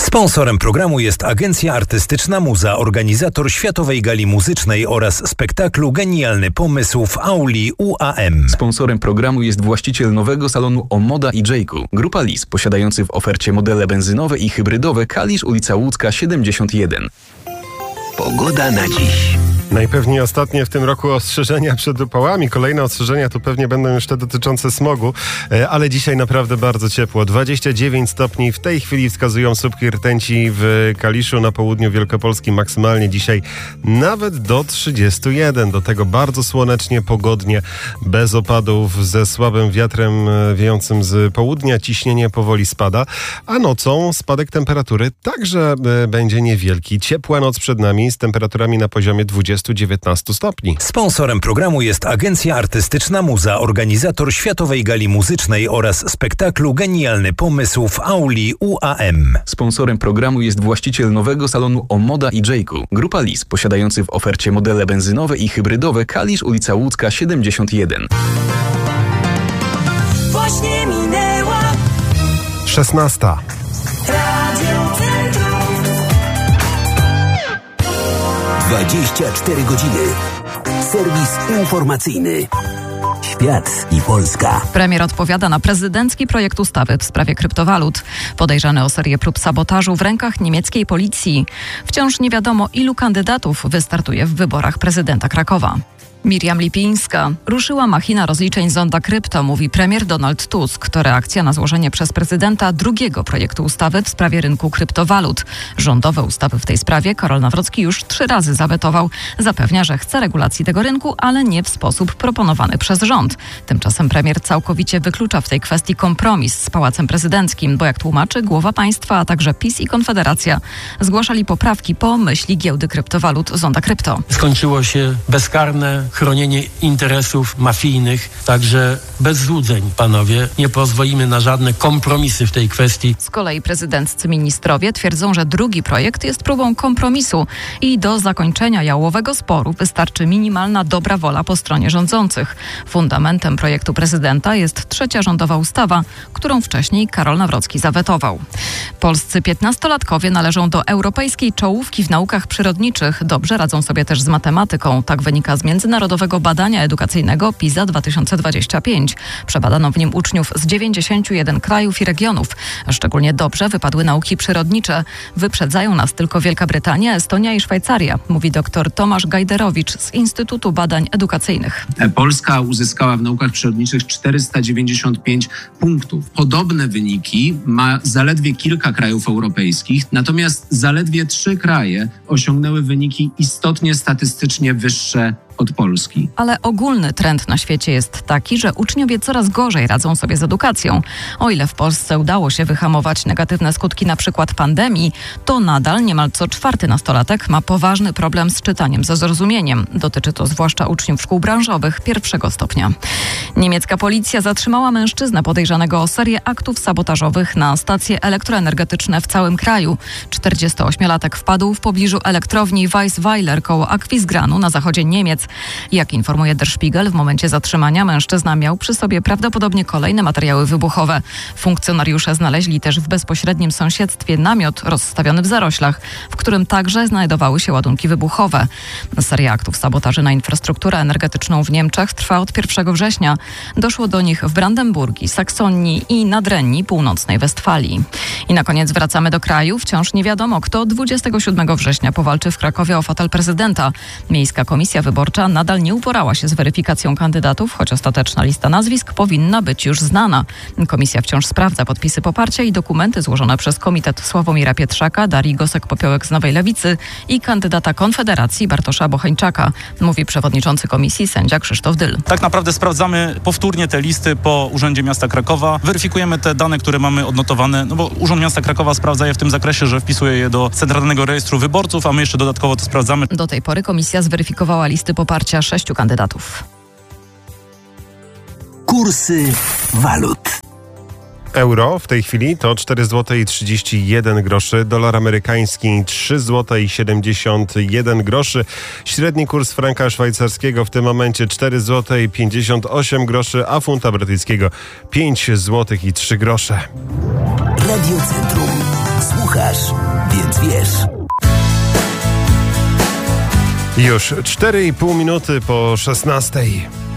Sponsorem programu jest Agencja Artystyczna Muza, organizator Światowej Gali Muzycznej oraz spektaklu Genialny Pomysł w auli UAM. Sponsorem programu jest właściciel nowego salonu Omoda i Jayku. Grupa Lis, posiadający w ofercie modele benzynowe i hybrydowe Kalisz, ulica Łódzka 71. Pogoda na dziś. Najpewniej ostatnie w tym roku ostrzeżenia przed upałami. Kolejne ostrzeżenia to pewnie będą już te dotyczące smogu, ale dzisiaj naprawdę bardzo ciepło. 29 stopni w tej chwili wskazują słupki rtęci w Kaliszu na południu Wielkopolski. Maksymalnie dzisiaj nawet do 31. Do tego bardzo słonecznie, pogodnie, bez opadów, ze słabym wiatrem wiejącym z południa. Ciśnienie powoli spada, a nocą spadek temperatury także będzie niewielki. Ciepła noc przed nami z temperaturami na poziomie 20-19 stopni. Sponsorem programu jest Agencja Artystyczna Muza, organizator Światowej Gali Muzycznej oraz spektaklu Genialny Pomysł w auli UAM. Sponsorem programu jest właściciel nowego salonu Omoda i Jayku. Grupa Lis, posiadający w ofercie modele benzynowe i hybrydowe Kalisz, ulica Łódzka 71. Właśnie minęła 16. Radio Centrum. 24 godziny. Serwis informacyjny. Świat i Polska. Premier odpowiada na prezydencki projekt ustawy w sprawie kryptowalut. Podejrzany o serię prób sabotażu w rękach niemieckiej policji. Wciąż nie wiadomo, ilu kandydatów wystartuje w wyborach prezydenta Krakowa. Miriam Lipińska. Ruszyła machina rozliczeń zonda krypto, mówi premier Donald Tusk. To reakcja na złożenie przez prezydenta drugiego projektu ustawy w sprawie rynku kryptowalut. Rządowe ustawy w tej sprawie Karol Nawrocki już 3 razy zawetował. Zapewnia, że chce regulacji tego rynku, ale nie w sposób proponowany przez rząd. Tymczasem premier całkowicie wyklucza w tej kwestii kompromis z Pałacem Prezydenckim, bo jak tłumaczy, głowa państwa, a także PiS i Konfederacja zgłaszali poprawki po myśli giełdy kryptowalut zonda krypto. Skończyło się bezkarne chronienie interesów mafijnych, także bez złudzeń, panowie. Nie pozwolimy na żadne kompromisy w tej kwestii. Z kolei prezydenccy ministrowie twierdzą, że drugi projekt jest próbą kompromisu i do zakończenia jałowego sporu wystarczy minimalna dobra wola po stronie rządzących. Fundamentem projektu prezydenta jest 3. rządowa ustawa, którą wcześniej Karol Nawrocki zawetował. Polscy 15-latkowie należą do europejskiej czołówki w naukach przyrodniczych. Dobrze radzą sobie też z matematyką. Tak wynika z Międzynarodowego Badania Edukacyjnego PISA 2025. Przebadano w nim uczniów z 91 krajów i regionów. Szczególnie dobrze wypadły nauki przyrodnicze. Wyprzedzają nas tylko Wielka Brytania, Estonia i Szwajcaria, mówi dr Tomasz Gajderowicz z Instytutu Badań Edukacyjnych. Polska uzyskała w naukach przyrodniczych 495 punktów. Podobne wyniki ma zaledwie kilka krajów europejskich, natomiast zaledwie 3 kraje osiągnęły wyniki istotnie statystycznie wyższe od Polski. Ale ogólny trend na świecie jest taki, że uczniowie coraz gorzej radzą sobie z edukacją. O ile w Polsce udało się wyhamować negatywne skutki np. pandemii, to nadal niemal co 4. nastolatek ma poważny problem z czytaniem ze zrozumieniem. Dotyczy to zwłaszcza uczniów szkół branżowych 1. stopnia. Niemiecka policja zatrzymała mężczyznę podejrzanego o serię aktów sabotażowych na stacje elektroenergetyczne w całym kraju. 48-latek wpadł w pobliżu elektrowni Weissweiler koło Aquisgranu na zachodzie Niemiec. Jak informuje Der Spiegel, w momencie zatrzymania mężczyzna miał przy sobie prawdopodobnie kolejne materiały wybuchowe. Funkcjonariusze znaleźli też w bezpośrednim sąsiedztwie namiot rozstawiony w zaroślach, w którym także znajdowały się ładunki wybuchowe. Seria aktów sabotaży na infrastrukturę energetyczną w Niemczech trwa od 1 września. Doszło do nich w Brandenburgii, Saksonii i Nadrenii Północnej Westfalii. I na koniec wracamy do kraju. Wciąż nie wiadomo, kto 27 września powalczy w Krakowie o fotel prezydenta. Miejska Komisja Wyborcza nadal nie uporała się z weryfikacją kandydatów, choć ostateczna lista nazwisk powinna być już znana. Komisja wciąż sprawdza podpisy poparcia i dokumenty złożone przez Komitet Sławomira Pietrzaka, Darii Gosek-Popiołek z Nowej Lewicy i kandydata Konfederacji Bartosza Bocheńczaka, mówi przewodniczący komisji sędzia Krzysztof Dyl. Tak naprawdę sprawdzamy powtórnie te listy po Urzędzie Miasta Krakowa. Weryfikujemy te dane, które mamy odnotowane, no bo Urząd Miasta Krakowa sprawdza je w tym zakresie, że wpisuje je do Centralnego Rejestru Wyborców, a my jeszcze dodatkowo to sprawdzamy. Do tej pory komisja zweryfikowała listy poparcia 6 kandydatów. Kursy walut. Euro w tej chwili to 4,31 zł, dolar amerykański 3,71 zł, średni kurs franka szwajcarskiego w tym momencie 4,58 zł, a funta brytyjskiego 5,03 zł. Radio Centrum. Słuchasz, więc wiesz. Już 4,5 minuty po 16.